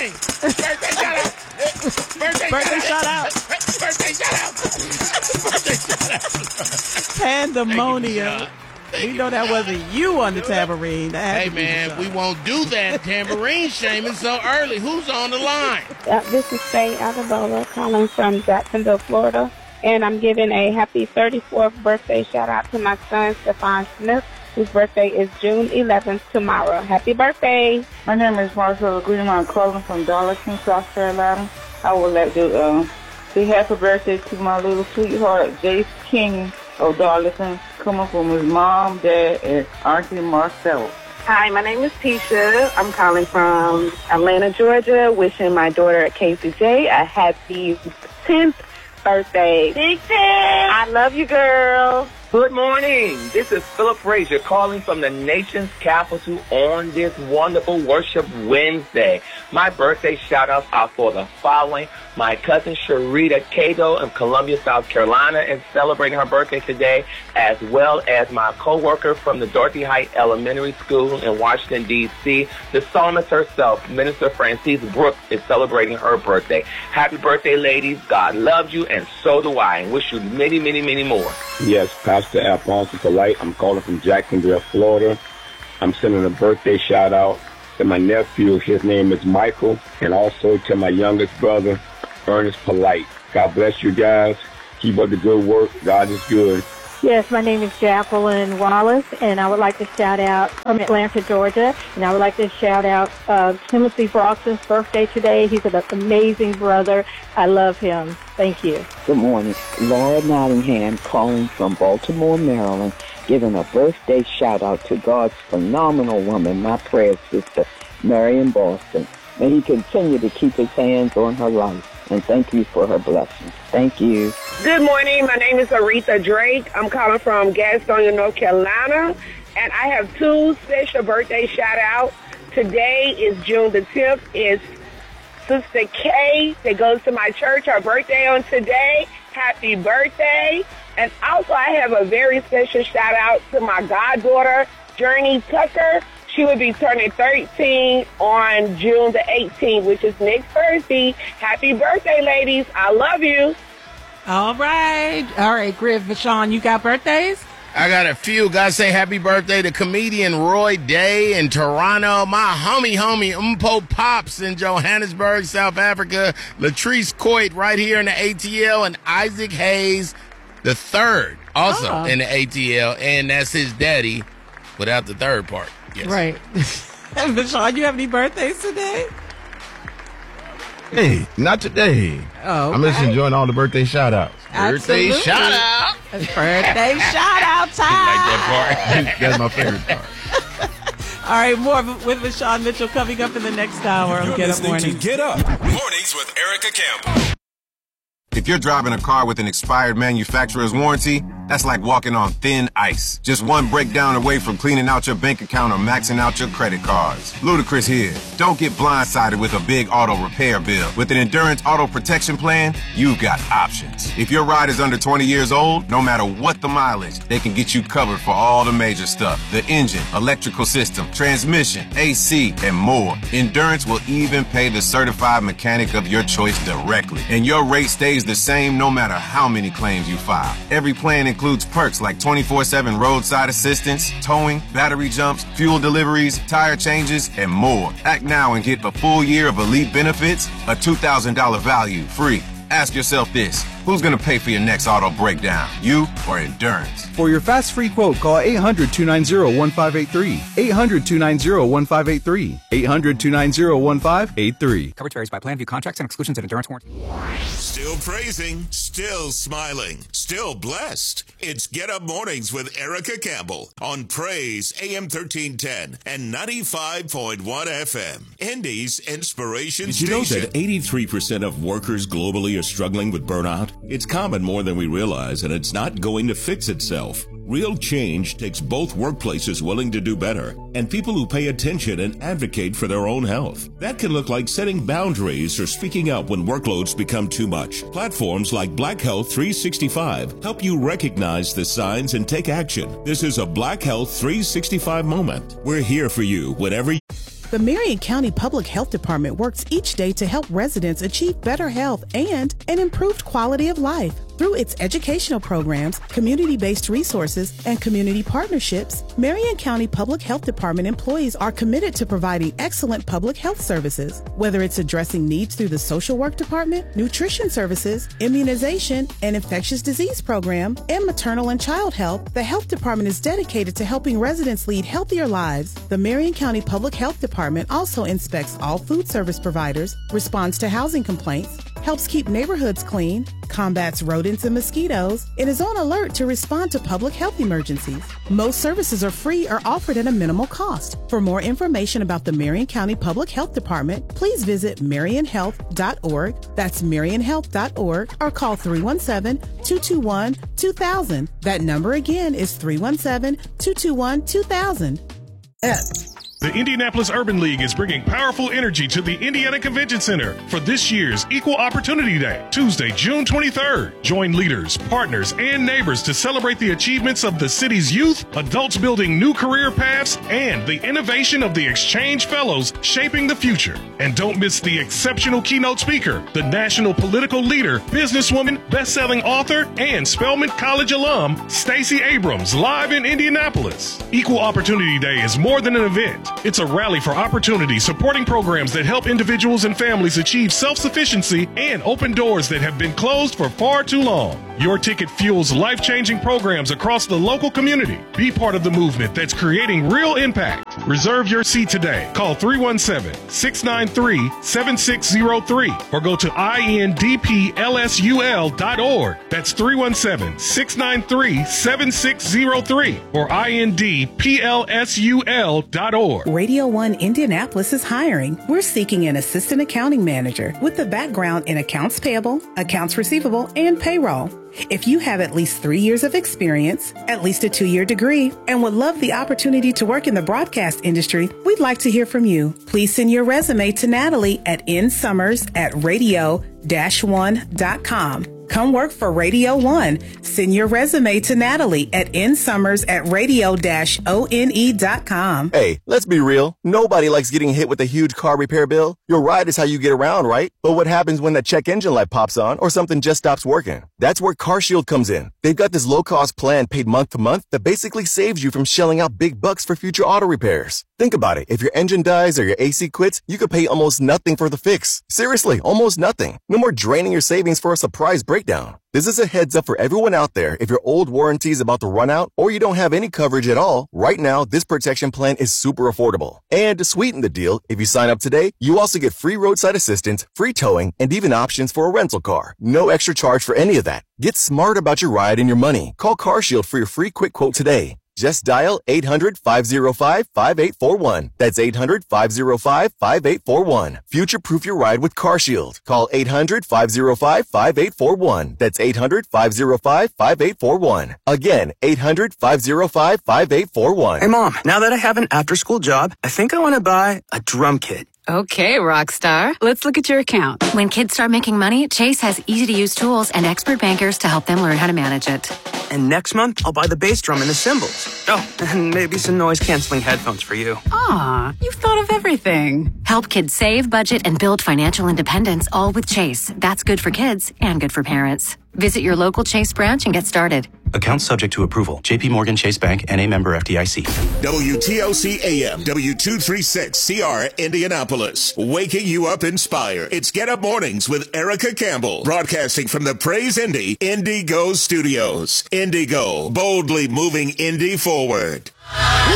morning. Birthday shout out. Birthday shout out. Birthday shout out. Birthday shout out. Pandemonium. We know that wasn't you on the tambourine. Hey, man, we won't do that tambourine shaming so early. Who's on the line? This is Faye Adebola calling from Jacksonville, Florida. And I'm giving a happy 34th birthday shout out to my son, Stephon Smith, whose birthday is June 11th tomorrow. Happy birthday. My name is Marcella Green. I'm calling from Darlington, South Carolina. I would like to say happy birthday to my little sweetheart, Jace King of Darlington, coming from his mom, dad, and Auntie Marcella. Hi, my name is Tisha. I'm calling from Atlanta, Georgia, wishing my daughter KCJ a happy 10th birthday. Big 10! I love you, girl. Good morning. This is Philip Frazier calling from the nation's capital on this wonderful Worship Wednesday. My birthday shout-outs are for the following. My cousin Sharita Cato of Columbia, South Carolina is celebrating her birthday today, as well as my co-worker from the Dorothy Heights Elementary School in Washington, D.C. The psalmist herself, Minister Frances Brooks, is celebrating her birthday. Happy birthday, ladies. God loves you, and so do I, and wish you many, many, many more. Yes, Pastor Alphonse Polite. I'm calling from Jacksonville, Florida. I'm sending a birthday shout-out to my nephew. His name is Michael, and also to my youngest brother, Ernest Polite. God bless you guys. Keep up the good work. God is good. Yes, my name is Jacqueline Wallace, and I would like to shout out from Atlanta, Georgia, and I would like to shout out Timothy Broxton's birthday today. He's an amazing brother. I love him. Thank you. Good morning. Laura Nottingham calling from Baltimore, Maryland, giving a birthday shout-out to God's phenomenal woman, my prayer sister, Marion Boston. May he continue to keep his hands on her life. And thank you for her blessings. Thank you. Good morning. My name is Aretha Drake. I'm calling from Gastonia, North Carolina. And I have two special birthday shout-outs. Today is June the 10th. It's Sister Kay that goes to my church. Her birthday on today. Happy birthday. And also I have a very special shout-out to my goddaughter, Journey Tucker. She will be turning 13 on June the 18th, which is next Thursday. Happy birthday, ladies. I love you. All right, Griff, Vashon, you got birthdays? I got a few. Gotta say happy birthday to comedian Roy Day in Toronto. My homie, Umpo Pops in Johannesburg, South Africa. Latrice Coit right here in the ATL, and Isaac Hayes the third also in the ATL, and that's his daddy without the third part. Yes. Right. Vashon, you have any birthdays today? Hey, not today. Oh, okay. I'm just enjoying all the birthday shout-outs. Birthday shout-out. Birthday shout-out time. Like that part? That's my favorite part. All right, more with Vashon Mitchell coming up in the next hour on Get Up Mornings. Get Up Mornings with Erica Campbell. If you're driving a car with an expired manufacturer's warranty, that's like walking on thin ice. Just one breakdown away from cleaning out your bank account or maxing out your credit cards. Ludacris here. Don't get blindsided with a big auto repair bill. With an Endurance Auto Protection Plan, you've got options. If your ride is under 20 years old, no matter what the mileage, they can get you covered for all the major stuff. The engine, electrical system, transmission, AC, and more. Endurance will even pay the certified mechanic of your choice directly. And your rate stays the same no matter how many claims you file. Every plan includes perks like 24/7 roadside assistance, towing, battery jumps, fuel deliveries, tire changes, and more. Act now and get a full year of elite benefits, a $2,000 value free. Ask yourself this: who's going to pay for your next auto breakdown, you or Endurance? For your fast free quote, call 800-290-1583. 800-290-1583. 800-290-1583. Coverage varies by plan, view contracts and exclusions and Endurance warranty. Still praising, still smiling, still blessed. It's Get Up Mornings with Erica Campbell on Praise AM 1310 and 95.1 FM. Indy's Inspiration Did you know Station. that 83% of workers globally are struggling with burnout? It's common more than we realize, and it's not going to fix itself. Real change takes both workplaces willing to do better and people who pay attention and advocate for their own health. That can look like setting boundaries or speaking up when workloads become too much. Platforms like Black Health 365 help you recognize the signs and take action. This is a Black Health 365 moment. We're here for you whenever you... The Marion County Public Health Department works each day to help residents achieve better health and an improved quality of life. Through its educational programs, community-based resources, and community partnerships, Marion County Public Health Department employees are committed to providing excellent public health services. Whether it's addressing needs through the social work department, nutrition services, immunization, and infectious disease program, and maternal and child health, the health department is dedicated to helping residents lead healthier lives. The Marion County Public Health Department also inspects all food service providers, responds to housing complaints, helps keep neighborhoods clean, combats rodents and mosquitoes, and is on alert to respond to public health emergencies. Most services are free or offered at a minimal cost. For more information about the Marion County Public Health Department, please visit marionhealth.org, that's marionhealth.org, or call 317-221-2000. That number again is 317-221-2000. The Indianapolis Urban League is bringing powerful energy to the Indiana Convention Center for this year's Equal Opportunity Day, Tuesday, June 23rd. Join leaders, partners, and neighbors to celebrate the achievements of the city's youth, adults building new career paths, and the innovation of the Exchange Fellows shaping the future. And don't miss the exceptional keynote speaker, the national political leader, businesswoman, best-selling author, and Spelman College alum, Stacey Abrams, live in Indianapolis. Equal Opportunity Day is more than an event. It's a rally for opportunity, supporting programs that help individuals and families achieve self-sufficiency and open doors that have been closed for far too long. Your ticket fuels life-changing programs across the local community. Be part of the movement that's creating real impact. Reserve your seat today. Call 317-693-7603 or go to indplsul.org. That's 317-693-7603 or indplsul.org. Radio 1 Indianapolis is hiring. We're seeking an assistant accounting manager with a background in accounts payable, accounts receivable, and payroll. If you have at least 3 years of experience, at least a 2-year degree, and would love the opportunity to work in the broadcast industry, we'd like to hear from you. Please send your resume to Natalie at nsummers@radio-1.com. Come work for Radio 1. Send your resume to Natalie at nsummers@radio-one.com. Hey, let's be real. Nobody likes getting hit with a huge car repair bill. Your ride is how you get around, right? But what happens when that check engine light pops on or something just stops working? That's where CarShield comes in. They've got this low-cost plan paid month to month that basically saves you from shelling out big bucks for future auto repairs. Think about it. If your engine dies or your AC quits, you could pay almost nothing for the fix. Seriously, almost nothing. No more draining your savings for a surprise breakdown. This is a heads up for everyone out there. If your old warranty is about to run out or you don't have any coverage at all, right now, this protection plan is super affordable. And to sweeten the deal, if you sign up today, you also get free roadside assistance, free towing, and even options for a rental car. No extra charge for any of that. Get smart about your ride and your money. Call CarShield for your free quick quote today. Just dial 800-505-5841. That's 800-505-5841. Future-proof your ride with CarShield. Call 800-505-5841. That's 800-505-5841. Again, 800-505-5841. Hey, Mom, now that I have an after-school job, I think I want to buy a drum kit. Okay, Rockstar. Let's look at your account. When kids start making money, Chase has easy-to-use tools and expert bankers to help them learn how to manage it. And next month, I'll buy the bass drum and the cymbals. Oh, and maybe some noise-canceling headphones for you. Aw, you've thought of everything. Help kids save, budget, and build financial independence, all with Chase. That's good for kids and good for parents. Visit your local Chase branch and get started. Account subject to approval. JP Morgan Chase Bank, N.A. member FDIC. WTOC AM, W236CR, Indianapolis. Waking you up inspired. It's Get Up Mornings with Erica Campbell. Broadcasting from the Praise Indy Indigo Studios. Indigo, boldly moving Indy forward.